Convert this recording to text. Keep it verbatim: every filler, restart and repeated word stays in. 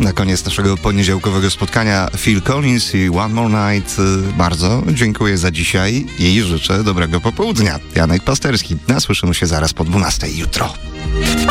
Na koniec naszego poniedziałkowego spotkania Phil Collins i One More Night. Bardzo dziękuję za dzisiaj i życzę dobrego popołudnia. Janek Pasterski. Nasłyszymy się zaraz po dwunastej jutro.